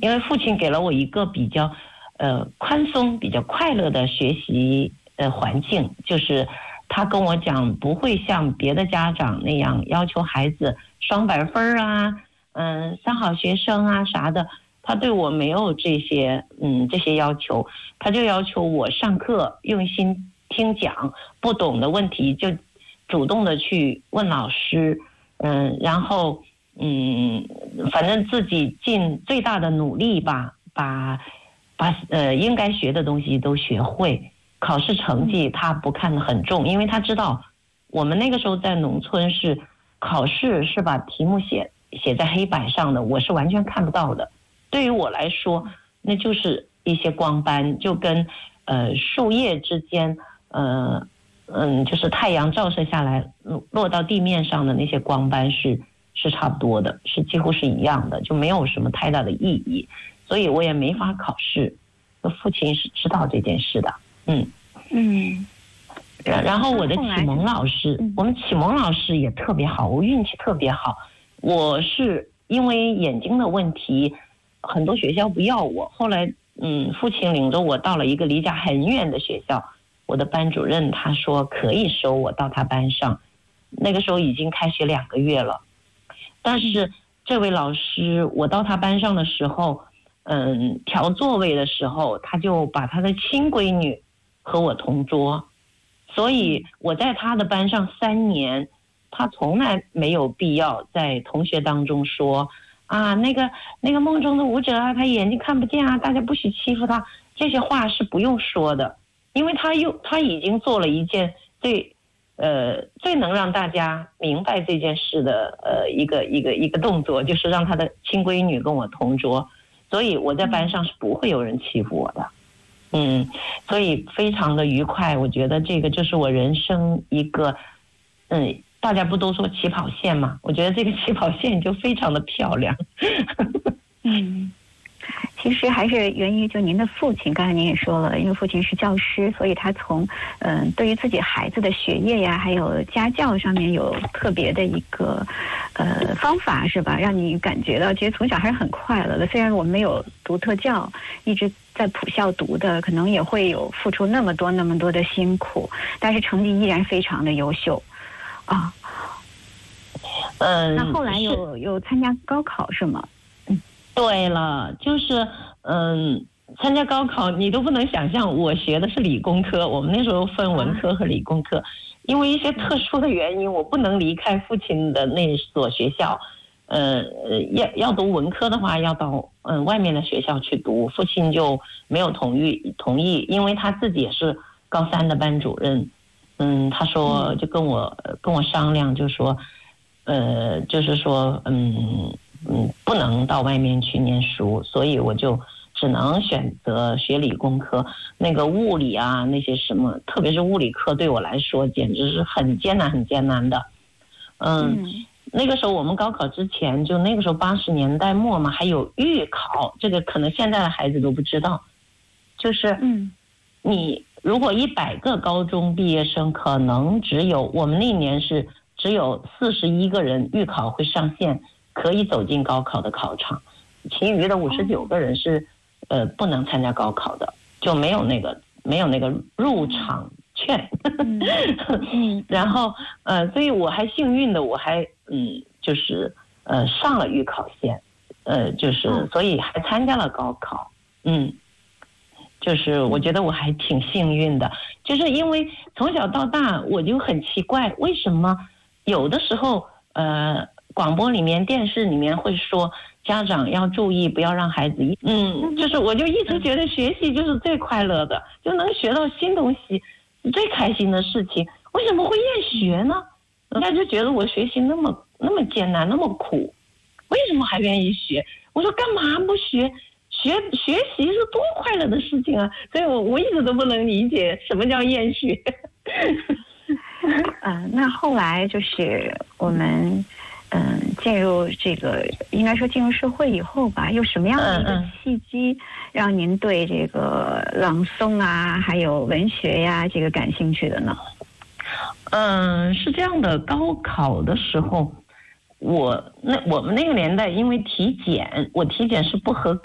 因为父亲给了我一个比较宽松、比较快乐的学习环境，就是他跟我讲不会像别的家长那样要求孩子双百分啊，三好学生啊啥的，他对我没有这些要求，他就要求我上课用心听讲，不懂的问题就主动的去问老师，然后反正自己尽最大的努力吧，把应该学的东西都学会。考试成绩他不看得很重，因为他知道我们那个时候在农村是考试是把题目写在黑板上的，我是完全看不到的。对于我来说，那就是一些光斑，就跟树叶之间就是太阳照射下来落到地面上的那些光斑是差不多的，是几乎是一样的，就没有什么太大的意义，所以我也没法考试。父亲是知道这件事的。然后我的启蒙老师，我们启蒙老师也特别好，我运气特别好。我是因为眼睛的问题，很多学校不要我，后来父亲领着我到了一个离家很远的学校，我的班主任他说可以收我到他班上，那个时候已经开学2个月了。但是这位老师，我到他班上的时候，调座位的时候，他就把他的亲闺女和我同桌，所以我在他的班上3年，他从来没有必要在同学当中说啊，那个梦中的舞者啊，他眼睛看不见啊，大家不许欺负他，这些话是不用说的，因为他已经做了一件最能让大家明白这件事的一个动作，就是让他的亲闺女跟我同桌，所以我在班上是不会有人欺负我的。所以非常的愉快，我觉得这个就是我人生一个大家不都说起跑线嘛，我觉得这个起跑线就非常的漂亮。 其实还是源于就您的父亲，刚才您也说了，因为父亲是教师，所以他从对于自己孩子的学业呀还有家教上面有特别的一个方法，是吧，让你感觉到其实从小还是很快乐的。虽然我没有读特教，一直在普校读的，可能也会有付出那么多的辛苦，但是成绩依然非常的优秀啊。那后来有参加高考是吗？ 对了，就是参加高考，你都不能想象，我学的是理工科，我们那时候分文科和理工科，因为一些特殊的原因，我不能离开父亲的那所学校，要读文科的话，要到外面的学校去读，父亲就没有同意，因为他自己也是高3的班主任，他说就跟我商量，就说就是说不能到外面去念书，所以我就只能选择学理工科。那个物理啊，那些什么，特别是物理课对我来说简直是很艰难的。那个时候我们高考之前，就那个时候80年代末嘛，还有预考，这个可能现在的孩子都不知道。就是你如果100个高中毕业生，可能我们那年是只有41个人预考会上线，可以走进高考的考场，其余的59个人是不能参加高考的，就没有那个入场券。然后所以我还幸运的，我还就是上了预考线，就是所以还参加了高考。就是我觉得我还挺幸运的，就是因为从小到大我就很奇怪，为什么有的时候广播里面电视里面会说家长要注意不要让孩子就是我就一直觉得学习就是最快乐的，就能学到新东西最开心的事情，为什么会厌学呢？人家就觉得我学习那么艰难那么苦，为什么还愿意学？我说干嘛不学？学习是多快乐的事情啊！所以我一直都不能理解什么叫厌学。 那后来就是我们进入这个应该说进入社会以后吧，有什么样的一个契机让您对这个朗诵啊还有文学呀这个感兴趣的呢？ 是这样的，高考的时候我们那个年代因为体检，我体检是不合格